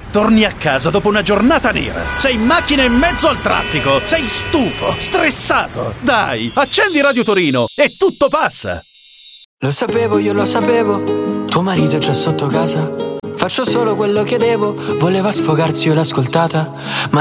Torni a casa dopo una giornata nera. Sei in macchina in mezzo al traffico. Sei stufo, stressato. Dai, accendi Radio Torino e tutto passa. Lo sapevo, io lo sapevo. Tuo marito è già sotto casa. Faccio solo quello che devo. Voleva sfogarsi, io l'ho ascoltata. Ma